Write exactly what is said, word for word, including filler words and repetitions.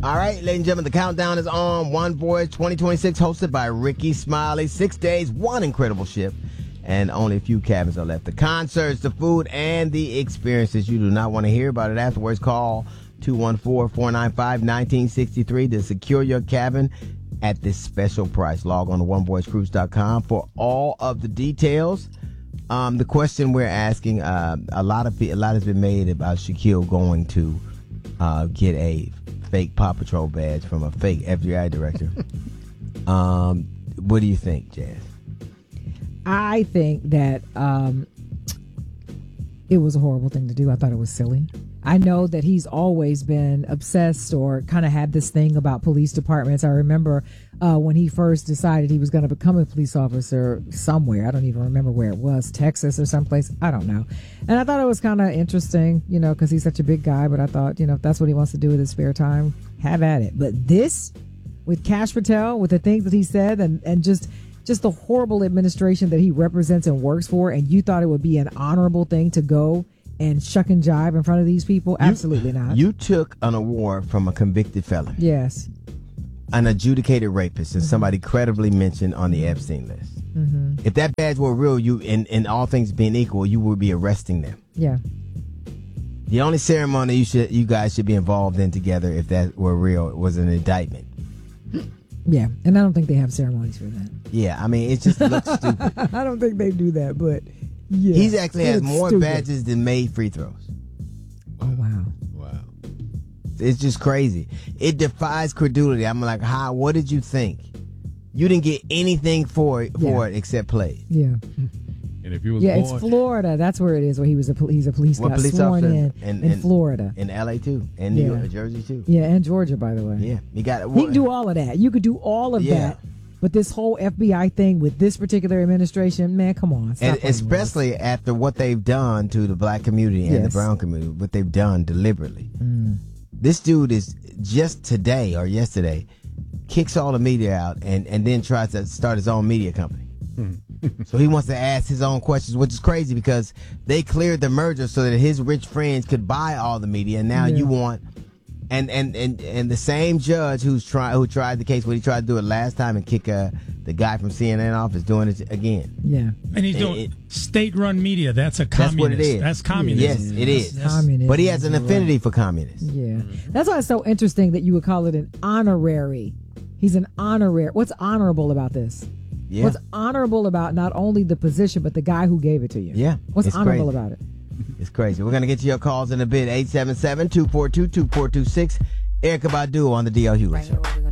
All right, ladies and gentlemen, the countdown is on. One Voyage twenty twenty-six, hosted by Ricky Smiley. Six days, one incredible ship, and only a few cabins are left. The concerts, the food, and the experiences. You do not want to hear about it afterwards. Call two one four, four nine five, one nine six three to secure your cabin at this special price. Log on to one voyage cruise dot com for all of the details. Um, the question we're asking, uh, a lot of a lot has been made about Shaquille going to uh, get a fake Paw Patrol badge from a fake F B I director. um, what do you think, Jazz? I think that um, it was a horrible thing to do. I thought it was silly. I know that he's always been obsessed or kind of had this thing about police departments. I remember uh, when he first decided he was going to become a police officer somewhere. I don't even remember where it was, Texas or someplace. I don't know. And I thought it was kind of interesting, you know, because he's such a big guy. But I thought, you know, if that's what he wants to do with his spare time, have at it. But this, with Kash Patel, with the things that he said and, and just... just the horrible administration that he represents and works for, and you thought it would be an honorable thing to go and shuck and jive in front of these people? Absolutely you, not. You took an award from a convicted felon. Yes. An adjudicated rapist, and mm-hmm. somebody credibly mentioned on the Epstein list. Mm-hmm. If that badge were real, you, in, in all things being equal, you would be arresting them. Yeah. The only ceremony you should, you guys should be involved in together, if that were real, was an indictment. Yeah, and I don't think they have ceremonies for that. Yeah, I mean, it just looks stupid. I don't think they do that, but yeah. He's actually has more stupid. badges than made free throws. Oh, wow. Wow. It's just crazy. It defies credulity. I'm like, how, what did you think? You didn't get anything for it, for yeah. it except plays. Yeah. And if he was yeah, born, it's Florida. That's where it is. Where he was a pol- he's a police what guy police sworn officer? in And- in and- Florida, In L A too, and New Yeah. York, and Jersey too. yeah, and Georgia, by the way. Yeah, you got it. He can do all of that. You could do all of Yeah. that. But this whole F B I thing with this particular administration, man, come on. Stop And playing with especially us. after what they've done to the black community and the Yes. brown community, what they've done deliberately. Mm. This dude is just today or yesterday kicks all the media out and, and then tries to start his own media company. So he wants to ask his own questions, which is crazy because they cleared the merger so that his rich friends could buy all the media. And now Yeah. you want, and, and, and, and the same judge who's try, who tried the case when he tried to do it last time and kick uh, the guy from C N N off is doing it again. Yeah. And he's doing It- state-run media. That's a That's communist. what it is. That's communism. Yes, it is. That's- Communism. But he has an You're right. affinity for communists. Yeah. That's why it's so interesting that you would call it an honorary. He's an honorary. What's honorable about this? Yeah. What's honorable about not only the position, but the guy who gave it to you? Yeah, What's it's honorable crazy. about it? It's crazy. We're going to get to your calls in a bit. eight seven seven, two four two, two four two six. Erykah Badu on the D L Hughley Show.